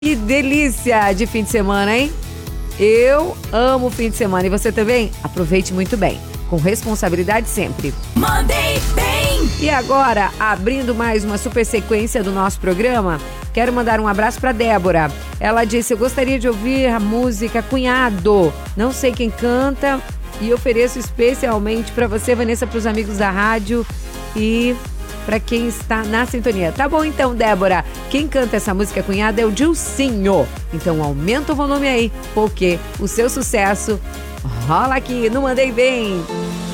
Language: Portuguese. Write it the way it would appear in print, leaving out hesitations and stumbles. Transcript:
Que delícia de fim de semana, hein? Eu amo o fim de semana e você também? Aproveite muito bem, com responsabilidade sempre. Mandei bem! E agora, abrindo mais uma super sequência do nosso programa, quero mandar um abraço para Débora. Ela disse: eu gostaria de ouvir a música Cunhado. Não sei quem canta e ofereço especialmente para você, Vanessa, para os amigos da rádio e para quem está na sintonia. Tá bom então, Débora. Quem canta essa música Cunhado é o Dilcinho. Então aumenta o volume aí, porque o seu sucesso rola aqui no Mandei Bem.